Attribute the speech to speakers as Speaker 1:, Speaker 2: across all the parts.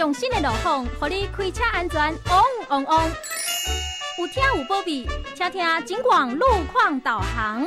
Speaker 1: 上新的路况，让你开车安全旺旺旺。有听有保庇，请听警广路况导航。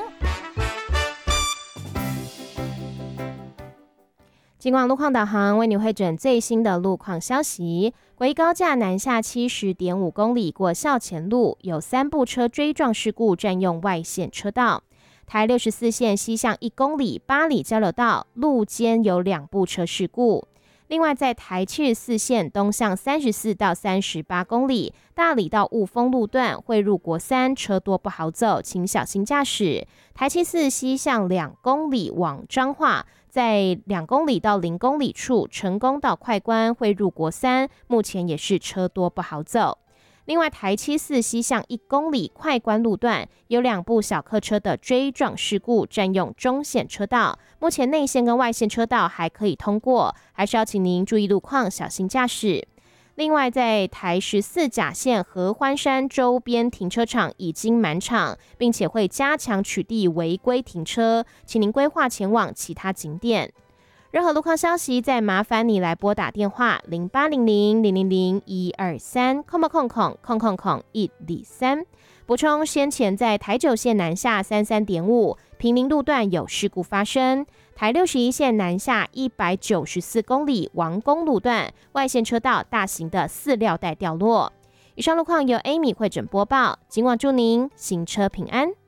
Speaker 2: 警广路况导航为你汇整最新的路况消息。国一高架南下70.5公里过校前路，有3部车追撞事故，占用外线车道。台64线西向1公里八里交流道路肩有2部车事故。另外，在台74线东向34到38公里大里到雾峰路段汇入国三，车多不好走，请小心驾驶。台74西向2公里往彰化，在2公里到0公里处成功到快关汇入国三，目前也是车多不好走。另外，台74西向1公里快关路段有2部小客车的追撞事故，占用中线车道，目前内线跟外线车道还可以通过，还是要请您注意路况，小心驾驶。另外，在台14甲线合欢山周边停车场已经满场，并且会加强取缔违规停车，请您规划前往其他景点。任何路况消息，再麻烦你来拨打电话0800-000-123，123。补充，先前在台9线南下33.5平林路段有事故发生，台61线南下194公里王公路段外线车道大型的饲料袋掉落。以上路况由 Amy 汇整播报，警广祝您行车平安。